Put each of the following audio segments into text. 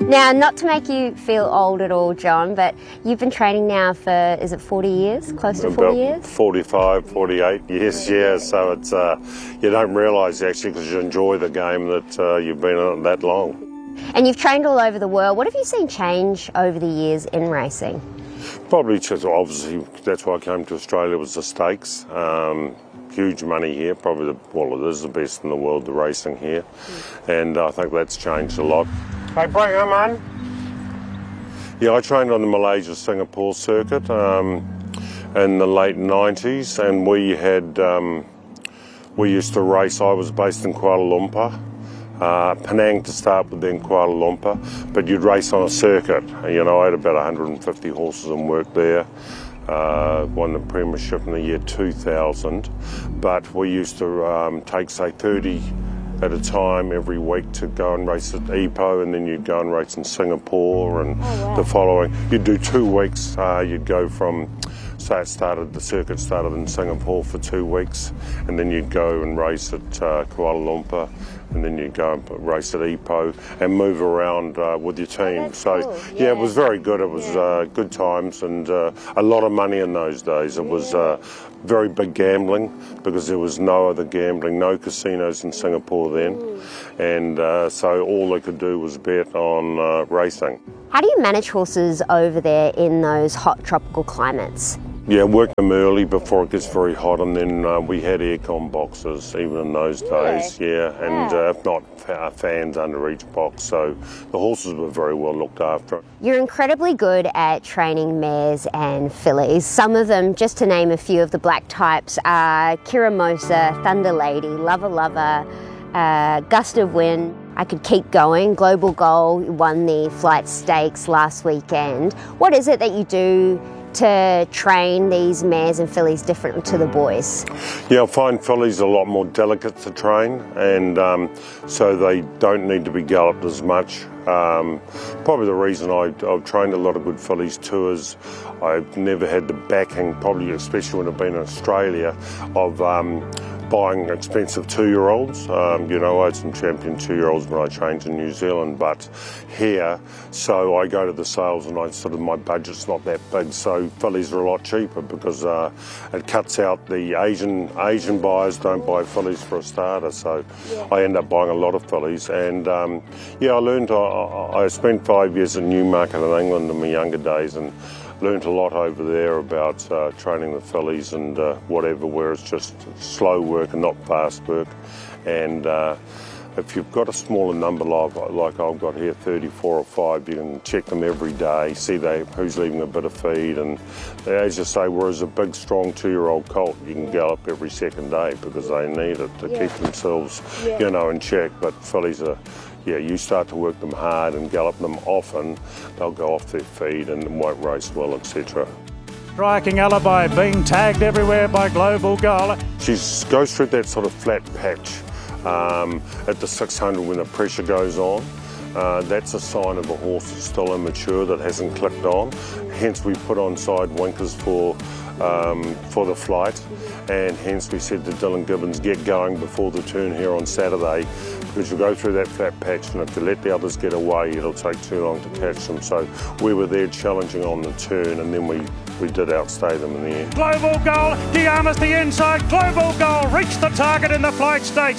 Now, not to make you feel old at all, John, but you've been training now for, is it 40 years? Close to 40 years? 45, 48 years, yeah. So it's, you don't realise actually because you enjoy the game that you've been in it that long. And you've trained all over the world. What have you seen change over the years in racing? Probably just, obviously, that's why I came to Australia, was the stakes. Huge money here, probably, it is the best in the world, the racing here. And I think that's changed a lot. Hey, bring him on. Yeah, I trained on the Malaysia-Singapore circuit in the late 90s, and we used to race. I was based in Kuala Lumpur, Penang to start with, then Kuala Lumpur, but you'd race on a circuit. You know, I had about 150 horses and worked there. Won the premiership in the year 2000, but we used to take, say, 30 at a time every week to go and race at Ipoh, and then you'd go and race in Singapore, and the following, you'd do 2 weeks. You'd go from, say, the circuit started in Singapore for 2 weeks, and then you'd go and race at Kuala Lumpur, and then you'd go and race at Ipoh and move around with your team. So, cool. yeah, it was very good. It was good times and a lot of money in those days. It was very big gambling because there was no other gambling, no casinos in Singapore then. And so all they could do was bet on racing. How do you manage horses over there in those hot tropical climates? Yeah, work them early before it gets very hot, and then we had aircon boxes even in those days, and if not, fans under each box, so the horses were very well looked after. You're incredibly good at training mares and fillies. Some of them, just to name a few of the black types, are Kiramosa, Thunder Lady, Lover Lover, Gust of Wind. I could keep going. Global Goal won the Flight Stakes last weekend. What is it that you do to train these mares and fillies different to the boys? Yeah, I find fillies a lot more delicate to train, and so they don't need to be galloped as much. Probably the reason I've trained a lot of good fillies too is I've never had the backing, probably especially when I've been in Australia, of buying expensive 2-year-olds. You know, I had some champion 2-year-olds when I trained in New Zealand, but here, so I go to the sales and my budget's not that big, so fillies are a lot cheaper because it cuts out the Asian buyers don't buy fillies for a starter, so I end up buying a lot of fillies. And yeah, I learned, I spent 5 years in Newmarket in England in my younger days, and learnt a lot over there about training the fillies and whatever, where it's just slow work and not fast work. And if you've got a smaller number like I've got here, 34 or 5, you can check them every day, see who's leaving a bit of feed. And as you say, whereas a big, strong 2-year-old colt, you can gallop every second day because they need it to keep themselves, you know, in check. But fillies are, you start to work them hard and gallop them often, they'll go off their feed and won't race well, etc. Striking Alibi, being tagged everywhere by Global Goal. She goes through that sort of flat patch at the 600 when the pressure goes on. That's a sign of a horse that's still immature, that hasn't clicked on. Hence we put on side winkers for the flight, and hence we said to Dylan Gibbons, get going before the turn here on Saturday, because you'll go through that flat patch, and if you let the others get away, it'll take too long to catch them. So we were there challenging on the turn, and then we did outstay them in the end. Global Goal, Diarmas the inside, Global Goal reached the target in the Flight Stakes.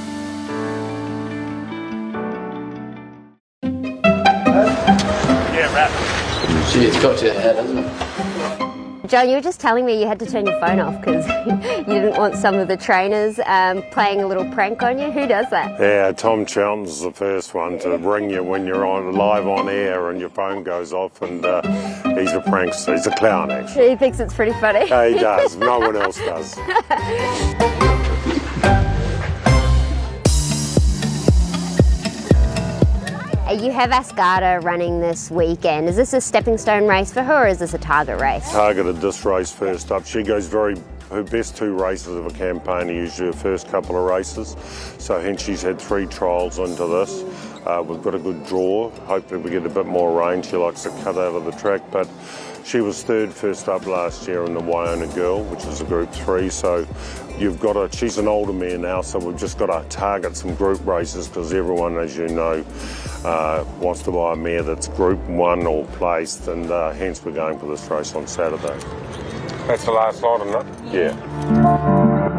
Yeah, rap. Gee, it's got to your head, hasn't it? John, you were just telling me you had to turn your phone off because you didn't want some of the trainers playing a little prank on you. Who does that? Yeah, Tom Chelton's the first one to ring you when you're live on air and your phone goes off, and he's a prankster. He's a clown, actually. He thinks it's pretty funny. Yeah, he does. No one else does. You have Asgarda running this weekend. Is this a stepping stone race for her, or is this a target race? Targeted this race first up. She goes her best 2 races of a campaign are usually her first couple of races. So hence she's had 3 trials into this. We've got a good draw. Hopefully we get a bit more rain. She likes to cut out of the track, but she was third first up last year in the Waiona Girl, which is a Group 3. So she's an older mare now, so we've just got to target some group races because everyone, as you know, wants to buy a mare that's Group 1 or placed, and hence we're going for this race on Saturday. That's the last lot, isn't it? Yeah.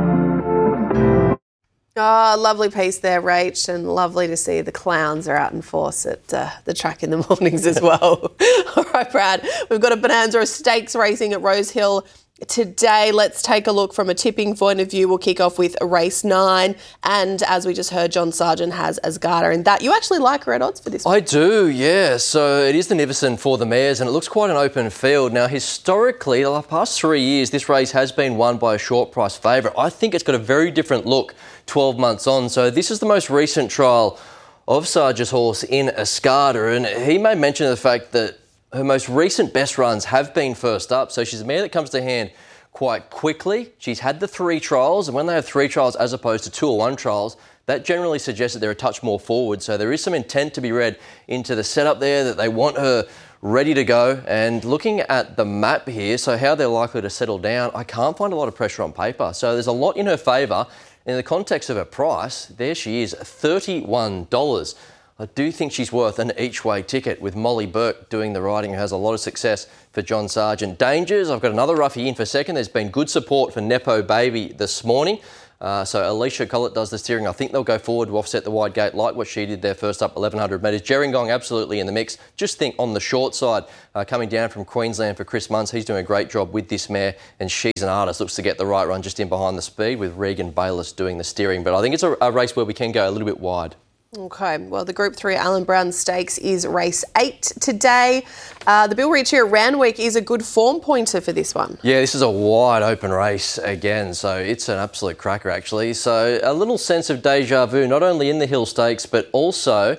Oh, lovely piece there, Rach, and lovely to see the clowns are out in force at the track in the mornings as well. All right, Brad, we've got a Bonanza Stakes racing at Rosehill today. Let's take a look from a tipping point of view. We'll kick off with race 9, and as we just heard, John Sargent has Asgarda, and that you actually like her at odds for this one. I do, yeah. So it is the Nivison for the mares, and it looks quite an open field. Now, historically, the past 3 years, this race has been won by a short price favourite. I think it's got a very different look 12 months on. So this is the most recent trial of Sargent's horse in Asgarda, and he made mention of the fact that her most recent best runs have been first up. So she's a mare that comes to hand quite quickly. She's had the 3 trials, and when they have 3 trials as opposed to 2 or 1 trials, that generally suggests that they're a touch more forward. So there is some intent to be read into the setup there, that they want her ready to go. And looking at the map here, so how they're likely to settle down, I can't find a lot of pressure on paper. So there's a lot in her favour. In the context of her price, there she is, $31. I do think she's worth an each-way ticket, with Molly Burke doing the riding, who has a lot of success for John Sargent. Dangers, I've got another roughie in for second. There's been good support for Nepo Baby this morning. So Alicia Collett does the steering. I think they'll go forward to offset the wide gate like what she did there first up 1,100 metres. Gerringong absolutely in the mix. Just think on the short side, coming down from Queensland for Chris Munns. He's doing a great job with this mare, and She's an Artist looks to get the right run just in behind the speed, with Regan Bayliss doing the steering. But I think it's a race where we can go a little bit wide. Okay, well, the Group 3 Allen Brown Stakes is race 8 today. The Bill Ritchie at Randwick is a good form pointer for this one. Yeah, this is a wide open race again, so it's an absolute cracker actually. So a little sense of deja vu, not only in the Hill Stakes, but also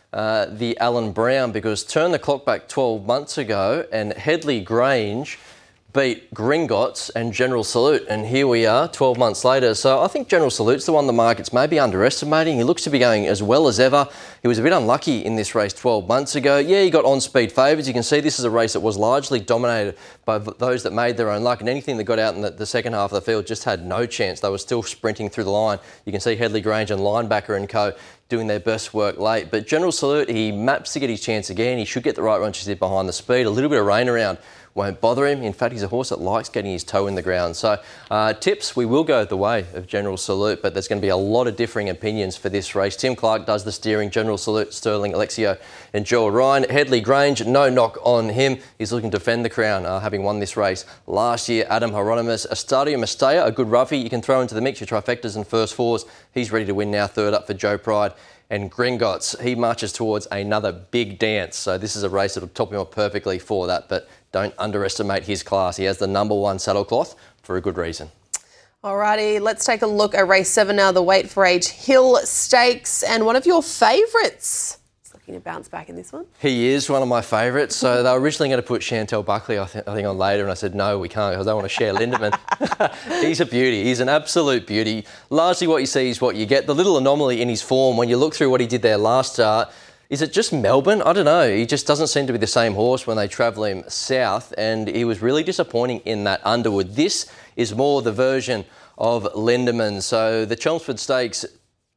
the Allen Brown, because turn the clock back 12 months ago and Headley Grange beat Gringotts and General Salute, and here we are 12 months later. So I think General Salute's the one the market's maybe underestimating. He looks to be going as well as ever. He was a bit unlucky in this race 12 months ago. Yeah, he got on-speed favours. You can see this is a race that was largely dominated by those that made their own luck, and anything that got out in the second half of the field just had no chance. They were still sprinting through the line. You can see Headley Grange and Linebacker and co doing their best work late. But General Salute, he maps to get his chance again. He should get the right run just behind the speed. A little bit of rain around won't bother him. In fact, he's a horse that likes getting his toe in the ground. So tips, we will go the way of General Salute, but there's going to be a lot of differing opinions for this race. Tim Clark does the steering, General Salute, Sterling, Alexio and Joel Ryan. Headley Grange, no knock on him. He's looking to defend the crown, having won this race last year. Adam Hieronymus, Estadio Mestea, a good roughie you can throw into the mix, your trifectas and first fours. He's ready to win now, third up for Joe Pride. And Gringotts, he marches towards another big dance. So this is a race that will top him up perfectly for that, but don't underestimate his class. He has the #1 saddlecloth for a good reason. Alrighty, let's take a look at race 7 now, the Wait for Age Hill Stakes, and one of your favourites. He's looking to bounce back in this one. He is one of my favourites. So they were originally going to put Chantel Buckley, I think, on later, and I said, no, we can't, because I don't want to share Lindemann. He's a beauty. He's an absolute beauty. Largely what you see is what you get. The little anomaly in his form, when you look through what he did there last start, is it just Melbourne? I don't know. He just doesn't seem to be the same horse when they travel him south, and he was really disappointing in that Underwood. This is more the version of Lindemann. So the Chelmsford Stakes,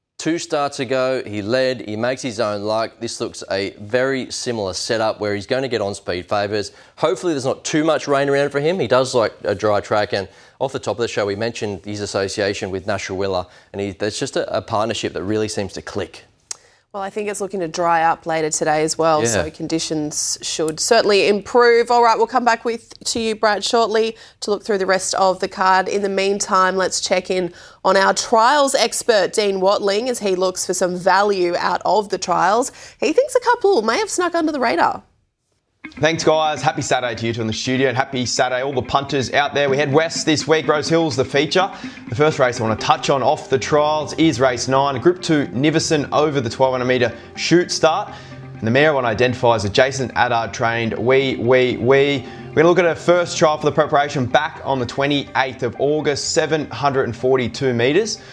2 starts ago, he led, he makes his own luck. This looks a very similar setup where he's going to get on speed favours. Hopefully there's not too much rain around for him. He does like a dry track, and off the top of the show we mentioned his association with Nashawilla, and there's just a partnership that really seems to click. Well, I think it's looking to dry up later today as well, so conditions should certainly improve. All right, we'll come back to you, Brad, shortly to look through the rest of the card. In the meantime, let's check in on our trials expert, Dean Watling, as he looks for some value out of the trials. He thinks a couple may have snuck under the radar. Thanks, guys. Happy Saturday to you two in the studio, and happy Saturday all the punters out there. We head west this week. Rose Hill's the feature. The first race I want to touch on off the trials is race 9, Group 2 Nivison over the 1,200 metre shoot start. And the mare I want to identify is a Jason Addard trained Wee. We're going to look at her first trial for the preparation back on the 28th of August, 742 metres.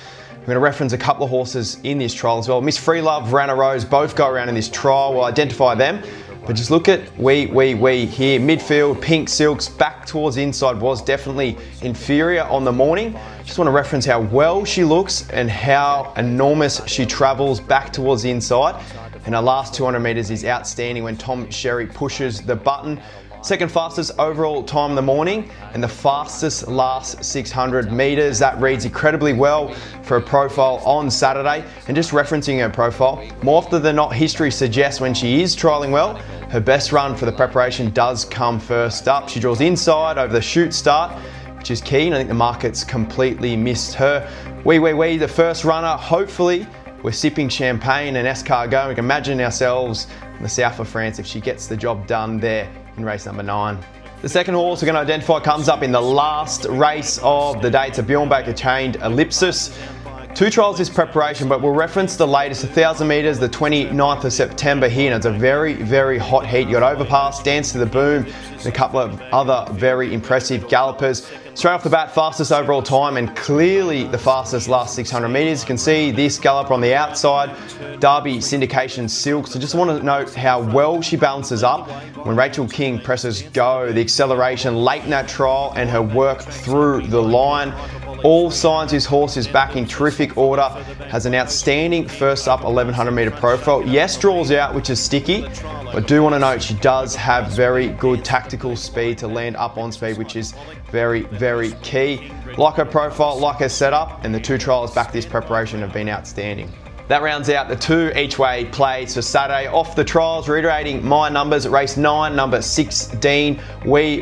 We're going to reference a couple of horses in this trial as well. Miss Free Love, Verana Rose, both go around in this trial. We'll identify them. But just look at We here. Midfield, Pink Silks, back towards the inside was definitely inferior on the morning. Just want to reference how well she looks and how enormous she travels back towards the inside. And her last 200 metres is outstanding when Tom Sherry pushes the button. Second fastest overall time in the morning and the fastest last 600 metres. That reads incredibly well for a profile on Saturday. And just referencing her profile, more often than not, history suggests when she is trialling well, her best run for the preparation does come first up. She draws inside over the shoot start, which is key, and I think the market's completely missed her. We, the first runner, hopefully we're sipping champagne and escargot. We can imagine ourselves in the south of France if she gets the job done there in race number 9. The second horse we're going to identify comes up in the last race of the day. It's a Bjorn Baker chained Ellipsis. 2 trials this preparation, but we'll reference the latest 1,000 metres, the 29th of September here. And it's a very, very hot heat. You got Overpass, Dance to the Boom, and a couple of other very impressive gallopers. Straight off the bat, fastest overall time and clearly the fastest last 600 metres. You can see this galloper on the outside, Derby Syndication Silk. So just want to note how well she balances up when Rachel King presses go. The acceleration late in that trial and her work through the line. All signs this horse is back in terrific order, has an outstanding first up 1100 metre profile. Yes, draws out, which is sticky, but do want to note she does have very good tactical speed to land up on speed, which is very, very key. Like her profile, like her setup, and the 2 trials back this preparation have been outstanding. That rounds out the 2 each way plays for Saturday. Off the trials, reiterating my numbers, race 9, number 16, We.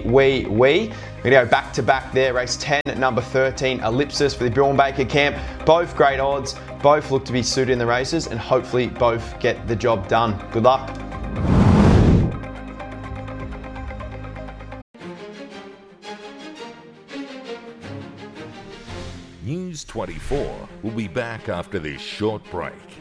We're going to go back to back there. Race 10, number 13, Ellipsis for the Bjorn Baker camp. Both great odds, both look to be suited in the races, and hopefully both get the job done. Good luck. News 24 will be back after this short break.